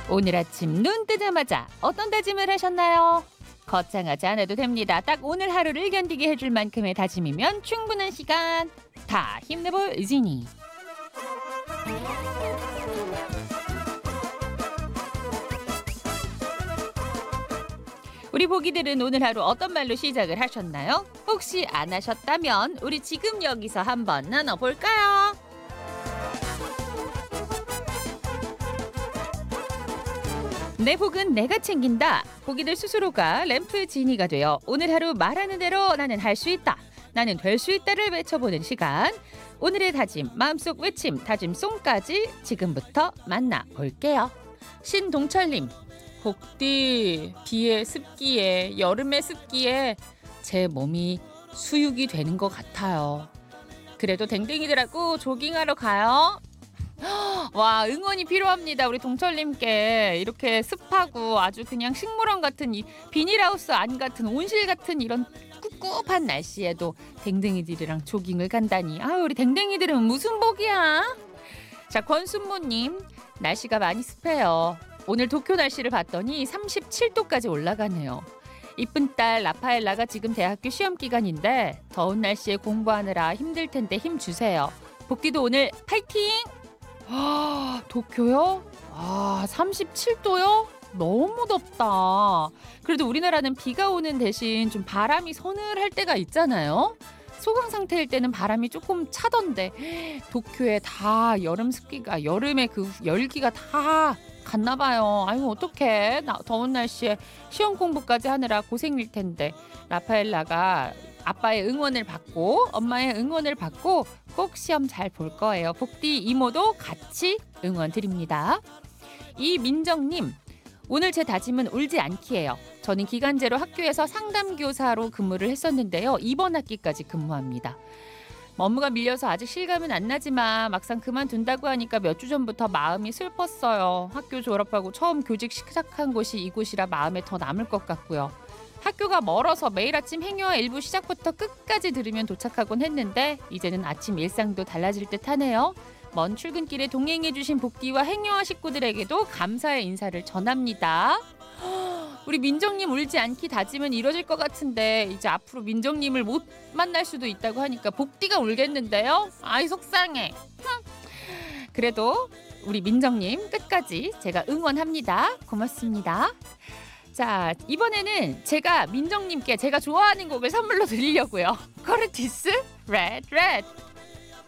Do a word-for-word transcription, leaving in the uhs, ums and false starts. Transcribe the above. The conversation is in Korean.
오늘 아침 눈 뜨자마자 어떤 다짐을 하셨나요? 거창하지 않아도 됩니다. 딱 오늘 하루를 견디게 해줄 만큼의 다짐이면 충분한 시간. 다 힘내볼 지니. 우리 보기들은 오늘 하루 어떤 말로 시작을 하셨나요? 혹시 안 하셨다면 우리 지금 여기서 한번 나눠볼까요? 내 복은 내가 챙긴다. 보기들 스스로가 램프의 지니가 되어 오늘 하루 말하는 대로 나는 할 수 있다. 나는 될 수 있다를 외쳐보는 시간. 오늘의 다짐, 마음속 외침, 다짐송까지 지금부터 만나볼게요. 신동철님. 복디, 비에 습기에 여름의 습기에 제 몸이 수육이 되는 것 같아요. 그래도 댕댕이들하고 조깅하러 가요. 와, 응원이 필요합니다. 우리 동철님께 이렇게 습하고 아주 그냥 식물원 같은 이 비닐하우스 안 같은 온실 같은 이런 꿉꿉한 날씨에도 댕댕이들이랑 조깅을 간다니. 아, 우리 댕댕이들은 무슨 복이야? 자, 권순모님. 날씨가 많이 습해요. 오늘 도쿄 날씨를 봤더니 삼십칠 도까지 올라가네요. 이쁜 딸 라파엘라가 지금 대학교 시험 기간인데 더운 날씨에 공부하느라 힘들 텐데 힘 주세요. 복디도 오늘 파이팅! 아, 도쿄요? 아, 삼십칠 도요? 너무 덥다. 그래도 우리나라는 비가 오는 대신 좀 바람이 서늘할 때가 있잖아요. 소강 상태일 때는 바람이 조금 차던데 도쿄에 다 여름 습기가 여름에 그 열기가 다 갔나 봐요. 아유, 어떡해. 나, 더운 날씨에 시험 공부까지 하느라 고생일 텐데 라파엘라가 아빠의 응원을 받고 엄마의 응원을 받고 꼭 시험 잘 볼 거예요. 복디 이모도 같이 응원 드립니다. 이민정님. 오늘 제 다짐은 울지 않기예요. 저는 기간제로 학교에서 상담교사로 근무를 했었는데요. 이번 학기까지 근무합니다. 업무가 밀려서 아직 실감은 안 나지만 막상 그만둔다고 하니까 몇 주 전부터 마음이 슬펐어요. 학교 졸업하고 처음 교직 시작한 곳이 이곳이라 마음에 더 남을 것 같고요. 학교가 멀어서 매일 아침 행여와 일부 시작부터 끝까지 들으면 도착하곤 했는데 이제는 아침 일상도 달라질 듯 하네요. 먼 출근길에 동행해주신 복디와 행여와 식구들에게도 감사의 인사를 전합니다. 우리 민정님 울지 않기 다짐은 이뤄질 것 같은데 이제 앞으로 민정님을 못 만날 수도 있다고 하니까 복디가 울겠는데요. 아이, 속상해. 그래도 우리 민정님 끝까지 제가 응원합니다. 고맙습니다. 자, 이번에는 제가 민정님께 제가 좋아하는 곡을 선물로 드리려고요. 커르티스 레드 레드.